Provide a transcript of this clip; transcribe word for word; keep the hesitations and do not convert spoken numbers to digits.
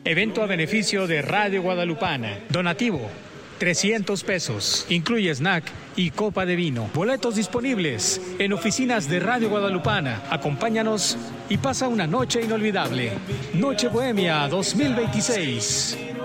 Evento a beneficio de Radio Guadalupana. Donativo, trescientos pesos. Incluye snack y copa de vino. Boletos disponibles en oficinas de Radio Guadalupana. Acompáñanos y pasa una noche inolvidable. Noche Bohemia dos mil veintiséis.